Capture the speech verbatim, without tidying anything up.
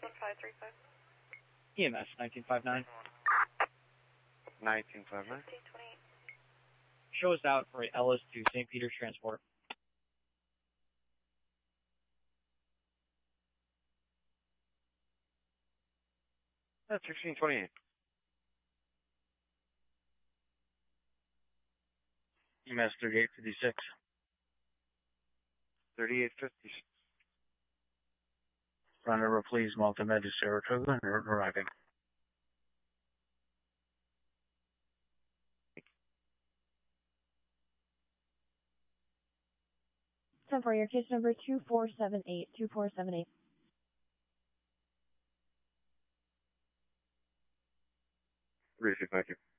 E M S nineteen fifty-nine. nineteen fifty-nine. Show us out for Ellis to Saint Peter's Transport. That's sixteen twenty-eight. E M S thirty-eight fifty-six. thirty-eight fifty-six. Run over, please, Multimed to Saratoga and arriving. ten for your case number two four seven eight, two four seven eight. Appreciate it, thank you.